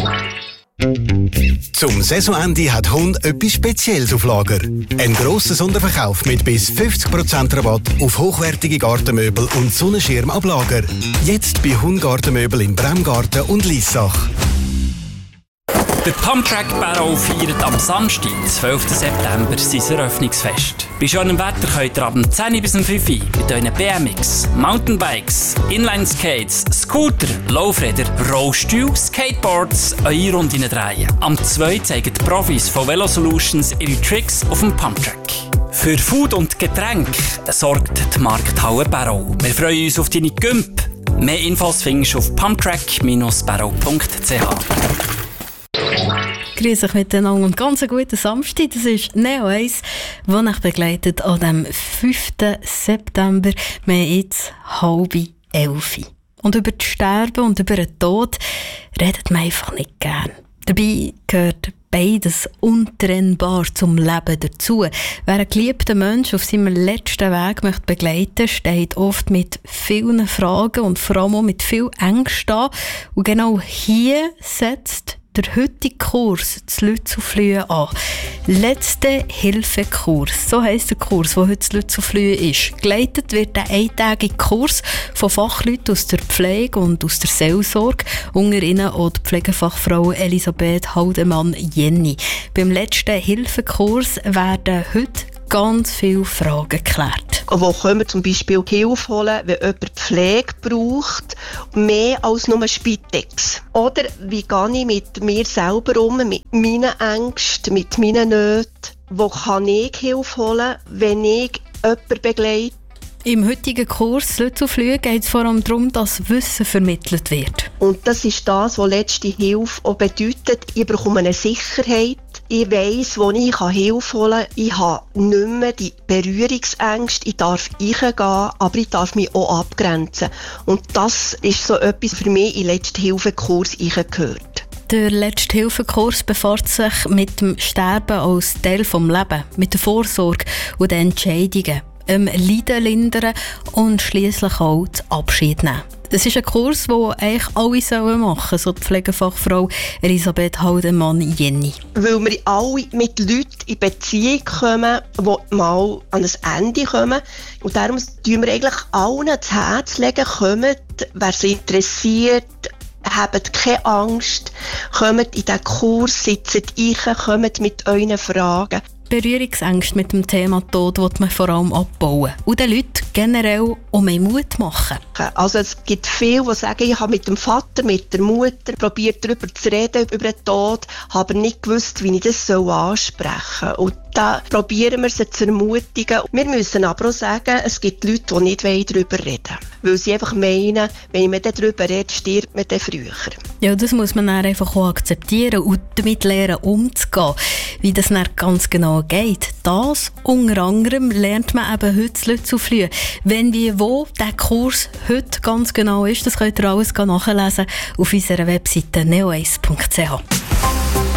Zum Saisonende hat Hund etwas Spezielles auf Lager. Ein grosser Sonderverkauf mit bis 50% Rabatt auf hochwertige Gartenmöbel und Sonnenschirm ab Lager. Jetzt bei Hund-Gartenmöbel in Bremgarten und Liessach. Der Pumptrack Barrow feiert am Samstag, 12. September, sein Eröffnungsfest. Bei schönem Wetter könnt ihr ab 10 bis 5 Uhr mit euren BMX, Mountainbikes, Inline-Skates, Scooter, Laufräder, Rollstühle, Skateboards eure Runde drehen. Am 2 zeigen die Profis von Velo Solutions ihre Tricks auf dem Pumptrack. Für Food und Getränk sorgt die Markthalle Barrow. Wir freuen uns auf deine Gümp. Mehr Infos findest du auf pumptrack-barrow.ch. Grüß euch miteinander und ganz einen guten Samstag. Das ist Neo 1, der euch begleitet an dem 5. September. Wir haben jetzt 10:30. Und über das Sterben und über den Tod redet man einfach nicht gern. Dabei gehört beides untrennbar zum Leben dazu. Wer einen geliebten Menschen auf seinem letzten Weg möchte begleiten, steht oft mit vielen Fragen und vor allem auch mit viel Ängsten an. Und genau hier setzt der heutige Kurs zu Lützelflühe an. Letzte-Hilfe-Kurs, so heisst der Kurs, der heute zu Lützelflühe ist. Geleitet wird der eintägige Kurs von Fachleuten aus der Pflege und aus der Seelsorge, unter ihnen auch die Pflegefachfrau Elisabeth Haldemann-Jenny. Beim Letzte-Hilfe-Kurs werden heute ganz viele Fragen geklärt. Wo können wir zum Beispiel Hilfe holen, wenn jemand Pflege braucht, mehr als nur Spitex? Oder wie gehe ich mit mir selber um, mit meinen Ängsten, mit meinen Nöten? Wo kann ich Hilfe holen, wenn ich jemanden begleite? Im heutigen Kurs «Lützelflühe» geht es vor allem darum, dass Wissen vermittelt wird. Und das ist das, was letzte Hilfe auch bedeutet. Ich bekomme eine Sicherheit. Ich weiss, wo ich Hilfe holen kann. Ich habe nicht mehr die Berührungsängste. Ich darf reingehen, aber ich darf mich auch abgrenzen. Und das ist so etwas für mich in den Letzte-Hilfe-Kurs gehört. Der Letzte-Hilfe-Kurs befasst sich mit dem Sterben als Teil des Lebens, mit der Vorsorge und den Entscheidungen, Leiden lindern und schliesslich auch den Abschied nehmen. Das ist ein Kurs, den eigentlich alle machen sollen, so die Pflegefachfrau Elisabeth Haldemann-Jenny. Weil wir alle mit Leuten in Beziehung kommen, die mal an ein Ende kommen. Und darum legen wir eigentlich allen ans Herz legen, kommt, wer sie interessiert, habt keine Angst, kommt in diesen Kurs, sitzt rein, kommt mit euren Fragen. Berührungsängste mit dem Thema Tod will man vor allem abbauen und den Leuten generell auch mehr Mut machen. Also es gibt viele, die sagen, ich habe mit dem Vater, mit der Mutter probiert darüber zu reden, über den Tod, habe nicht gewusst, wie ich das ansprechen soll. Und da probieren wir sie zu ermutigen. Wir müssen aber auch sagen, es gibt Leute, die nicht darüber reden wollen. Weil sie einfach meinen, wenn man darüber redet, stirbt man dann früher. Ja, das muss man dann einfach auch akzeptieren und damit lernen umzugehen, wie das dann ganz genau geht. Das unter anderem lernt man eben heute zu Lützelflühe. Wenn wie wo der Kurs heute ganz genau ist, das könnt ihr alles nachlesen auf unserer Webseite neo1.ch.